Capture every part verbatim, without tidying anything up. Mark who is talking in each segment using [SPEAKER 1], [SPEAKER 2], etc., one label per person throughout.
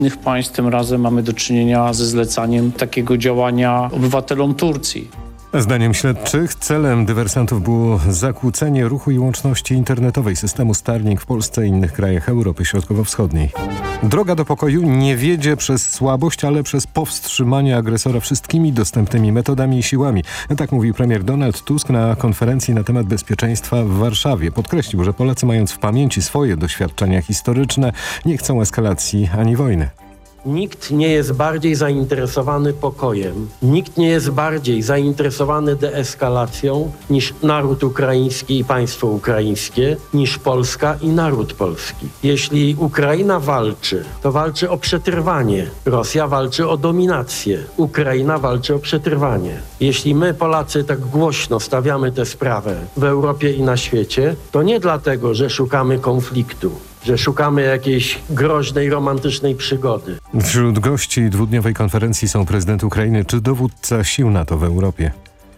[SPEAKER 1] innych państw. Tym razem mamy do czynienia ze zlecaniem takiego działania obywatelom Turcji.
[SPEAKER 2] Zdaniem śledczych celem dywersantów było zakłócenie ruchu i łączności internetowej systemu Starlink w Polsce i innych krajach Europy Środkowo-Wschodniej. Droga do pokoju nie wiedzie przez słabość, ale przez powstrzymanie agresora wszystkimi dostępnymi metodami i siłami. Tak mówił premier Donald Tusk na konferencji na temat bezpieczeństwa w Warszawie. Podkreślił, że Polacy, mając w pamięci swoje doświadczenia historyczne, nie chcą eskalacji ani wojny.
[SPEAKER 3] Nikt nie jest bardziej zainteresowany pokojem, nikt nie jest bardziej zainteresowany deeskalacją niż naród ukraiński i państwo ukraińskie, niż Polska i naród polski. Jeśli Ukraina walczy, to walczy o przetrwanie. Rosja walczy o dominację. Ukraina walczy o przetrwanie. Jeśli my, Polacy, tak głośno stawiamy tę sprawę w Europie i na świecie, to nie dlatego, że szukamy konfliktu, że szukamy jakiejś groźnej, romantycznej przygody.
[SPEAKER 2] Wśród gości dwudniowej konferencji są prezydent Ukrainy czy dowódca sił NATO w Europie.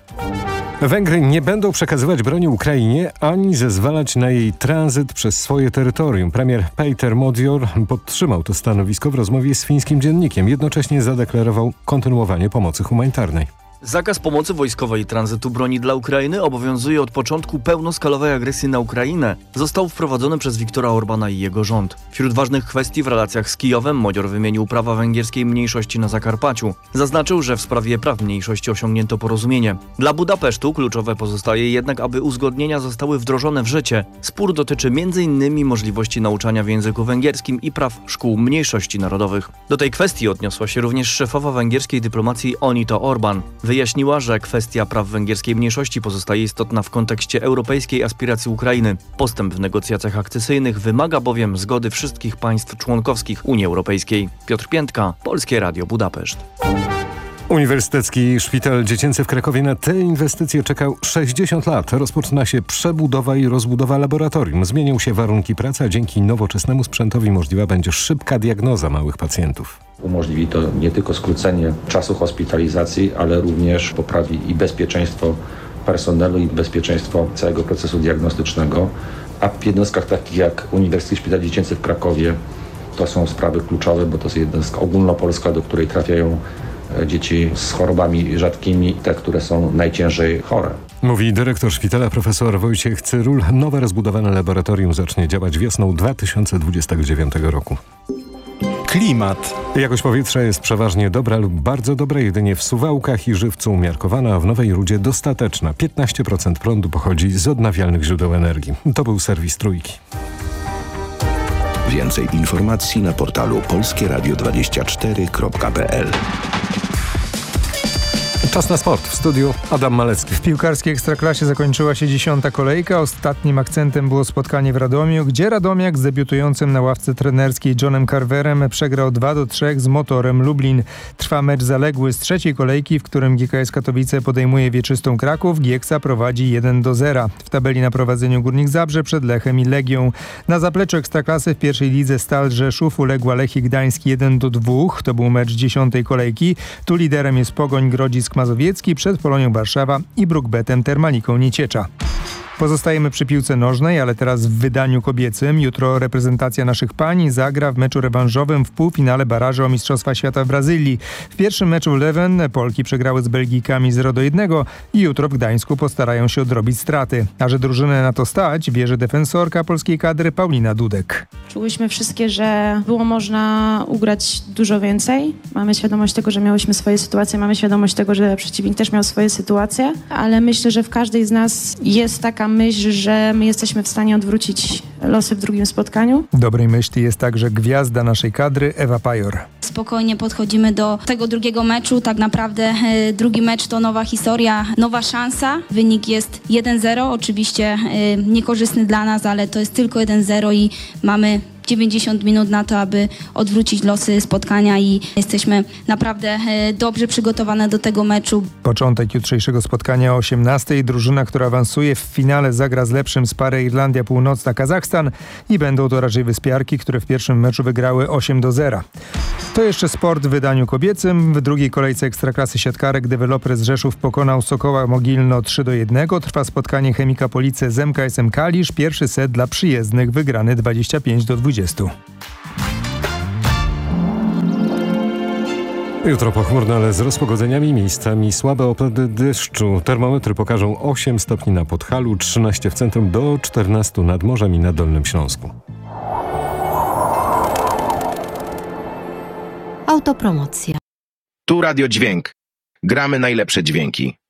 [SPEAKER 2] Węgry nie będą przekazywać broni Ukrainie ani zezwalać na jej tranzyt przez swoje terytorium. Premier Peter Modior podtrzymał to stanowisko w rozmowie z fińskim dziennikiem. Jednocześnie zadeklarował kontynuowanie pomocy humanitarnej.
[SPEAKER 4] Zakaz pomocy wojskowej i tranzytu broni dla Ukrainy obowiązuje od początku pełnoskalowej agresji na Ukrainę. Został wprowadzony przez Viktora Orbana i jego rząd. Wśród ważnych kwestii w relacjach z Kijowem Modior wymienił prawa węgierskiej mniejszości na Zakarpaciu. Zaznaczył, że w sprawie praw mniejszości osiągnięto porozumienie. Dla Budapesztu kluczowe pozostaje jednak, aby uzgodnienia zostały wdrożone w życie. Spór dotyczy między innymi możliwości nauczania w języku węgierskim i praw szkół mniejszości narodowych. Do tej kwestii odniosła się również szefowa węgierskiej dyplomacji Onito Orban. Wyjaśniła, że kwestia praw węgierskiej mniejszości pozostaje istotna w kontekście europejskiej aspiracji Ukrainy. Postęp w negocjacjach akcesyjnych wymaga bowiem zgody wszystkich państw członkowskich Unii Europejskiej. Piotr Piętka, Polskie Radio Budapeszt.
[SPEAKER 2] Uniwersytecki Szpital Dziecięcy w Krakowie na te inwestycje czekał sześćdziesiąt lat. Rozpoczyna się przebudowa i rozbudowa laboratorium. Zmienią się warunki pracy, a dzięki nowoczesnemu sprzętowi możliwa będzie szybka diagnoza małych pacjentów.
[SPEAKER 5] Umożliwi to nie tylko skrócenie czasu hospitalizacji, ale również poprawi i bezpieczeństwo personelu i bezpieczeństwo całego procesu diagnostycznego. A w jednostkach takich jak Uniwersytecki Szpital Dziecięcy w Krakowie to są sprawy kluczowe, bo to jest jednostka ogólnopolska, do której trafiają dzieci z chorobami rzadkimi, te, które są najciężej chore.
[SPEAKER 2] Mówi dyrektor szpitala profesor Wojciech Cyrul. Nowe rozbudowane laboratorium zacznie działać wiosną dwa tysiące dwudziestego dziewiątego roku.
[SPEAKER 6] Klimat.
[SPEAKER 2] Jakość powietrza jest przeważnie dobra lub bardzo dobra, jedynie w Suwałkach i Żywcu umiarkowana, a w Nowej Rudzie dostateczna. piętnaście procent prądu pochodzi z odnawialnych źródeł energii. To był serwis Trójki.
[SPEAKER 7] Więcej informacji na portalu polskie radio dwadzieścia cztery kropka p l.
[SPEAKER 2] Czas na sport. W studiu Adam Malecki.
[SPEAKER 6] W piłkarskiej Ekstraklasie zakończyła się dziesiąta kolejka. Ostatnim akcentem było spotkanie w Radomiu, gdzie Radomiak z debiutującym na ławce trenerskiej Johnem Carverem przegrał dwa do trzech z Motorem Lublin. Trwa mecz zaległy z trzeciej kolejki, w którym G K S Katowice podejmuje Wieczystą Kraków. Gieksa prowadzi jeden do zera. W tabeli na prowadzeniu Górnik Zabrze przed Lechem i Legią. Na zapleczu Ekstraklasy w pierwszej lidze Stal Rzeszów uległa Lechii Gdańsk jeden do dwóch. To był mecz dziesiątej kolejki. Tu liderem jest Pogoń Grodzisk Mazowiecki przed Polonią Warszawa i Brookbetem Termaliką Nieciecza. Pozostajemy przy piłce nożnej, ale teraz w wydaniu kobiecym. Jutro reprezentacja naszych pań zagra w meczu rewanżowym w półfinale barażu o Mistrzostwa Świata w Brazylii. W pierwszym meczu Leven Polki przegrały z Belgijkami zero do jednego i jutro w Gdańsku postarają się odrobić straty. A że drużynę na to stać, wierzy defensorka polskiej kadry Paulina Dudek.
[SPEAKER 8] Czułyśmy wszystkie, że było można ugrać dużo więcej. Mamy świadomość tego, że miałyśmy swoje sytuacje, mamy świadomość tego, że przeciwnik też miał swoje sytuacje, ale myślę, że w każdej z nas jest taka myśl, że my jesteśmy w stanie odwrócić losy w drugim spotkaniu.
[SPEAKER 6] Dobrej myśli jest także gwiazda naszej kadry Ewa Pajor.
[SPEAKER 9] Spokojnie podchodzimy do tego drugiego meczu. Tak naprawdę e, drugi mecz to nowa historia, nowa szansa. Wynik jest jeden zero. Oczywiście e, niekorzystny dla nas, ale to jest tylko jeden zero i mamy dziewięćdziesiąt minut na to, aby odwrócić losy spotkania i jesteśmy naprawdę dobrze przygotowane do tego meczu.
[SPEAKER 6] Początek jutrzejszego spotkania o osiemnastej. Drużyna, która awansuje w finale, zagra z lepszym z pary Irlandia Północna-Kazachstan i będą to raczej wyspiarki, które w pierwszym meczu wygrały osiem do zera. To jeszcze sport w wydaniu kobiecym. W drugiej kolejce Ekstraklasy siatkarek deweloper z Rzeszów pokonał Sokoła Mogilno trzy do jednego. Trwa spotkanie Chemika Police z M K S em Kalisz. Pierwszy set dla przyjezdnych wygrany dwadzieścia pięć do dwudziestu.
[SPEAKER 2] Jutro pochmurno, ale z rozpogodzeniami, miejscami słabe opady deszczu. Termometry pokażą osiem stopni na Podhalu, trzynaście w centrum, do czternastu nad morzem i na Dolnym Śląsku.
[SPEAKER 10] Autopromocja.
[SPEAKER 11] Tu Radio Dźwięk. Gramy najlepsze dźwięki.